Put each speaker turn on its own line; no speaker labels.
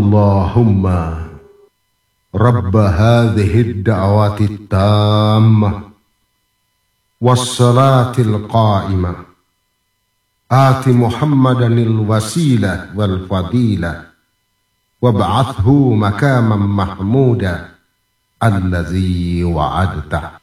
Allahumma Rabb hadhihi ad-da'wati at-tammah was-salati al-qa'imah ati Muhammadanil wasilah wal fadilah wab'athhu makaman mahmuda alladzi wa'adtah.